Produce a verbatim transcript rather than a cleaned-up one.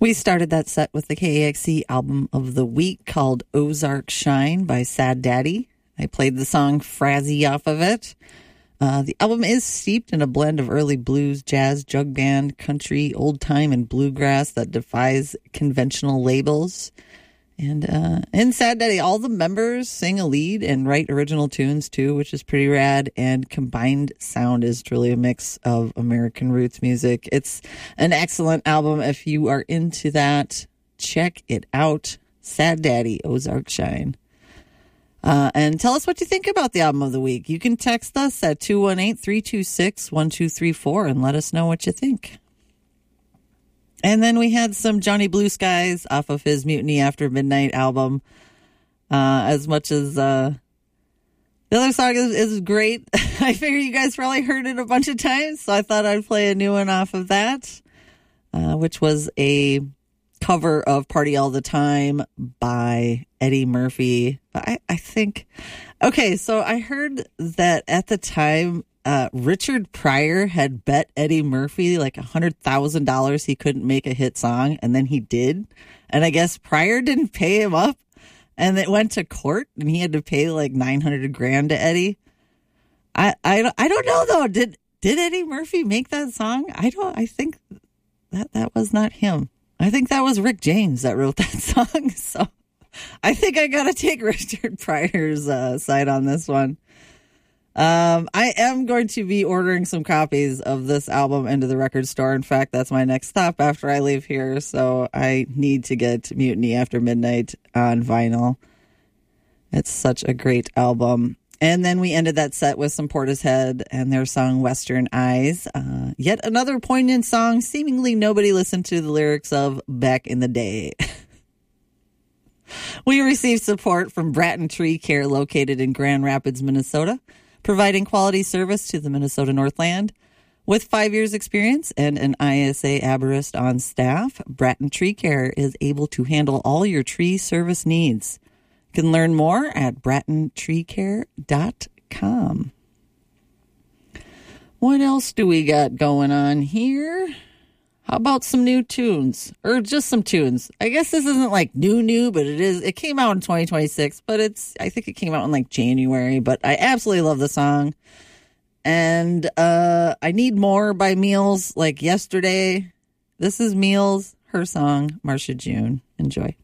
We started that set with the K A X C album of the week called Ozark Shine by Sad Daddy. I played the song Frazzy off of it. Uh, the album is steeped in a blend of early blues, jazz, jug band, country, old time, and bluegrass that defies conventional labels. And uh, in Sad Daddy, all the members sing a lead and write original tunes too, which is pretty rad. And combined sound is truly a mix of American roots music. It's an excellent album. If you are into that, check it out. Sad Daddy, Ozark Shine. Uh, and tell us what you think about the album of the week. You can text us at two one eight, three two six, one two three four and let us know what you think. And then we had some Johnny Blue Skies off of his Mutiny After Midnight album. Uh, as much as uh, the other song is, is great, I figure you guys probably heard it a bunch of times, so I thought I'd play a new one off of that, uh, which was a cover of Party All the Time by Eddie Murphy. I, I think, okay, so I heard that at the time, uh, Richard Pryor had bet Eddie Murphy like one hundred thousand dollars he couldn't make a hit song, and then he did. And I guess Pryor didn't pay him up, and it went to court, and he had to pay like nine hundred grand to Eddie. I, I, I don't know, though. Did did Eddie Murphy make that song? I don't, I think that that was not him. I think that was Rick James that wrote that song. So I think I got to take Richard Pryor's uh, side on this one. Um, I am going to be ordering some copies of this album into the record store. In fact, that's my next stop after I leave here. So I need to get Mutiny After Midnight on vinyl. It's such a great album. And then we ended that set with some Portishead and their song Western Eyes. Uh, yet another poignant song seemingly nobody listened to the lyrics of back in the day. We received support from Bratton Tree Care located in Grand Rapids, Minnesota, providing quality service to the Minnesota Northland. With five years experience and an I S A arborist on staff, Bratton Tree Care is able to handle all your tree service needs. You can learn more at bratton tree care dot com. What else do we got going on here? How about some new tunes? Or just some tunes. I guess this isn't like new, new, but it is. It came out in twenty twenty-six, but it's, I think it came out in like January, but I absolutely love the song. And uh, I Need More by Meals, like yesterday. This is Meals, her song, Marsha June. Enjoy.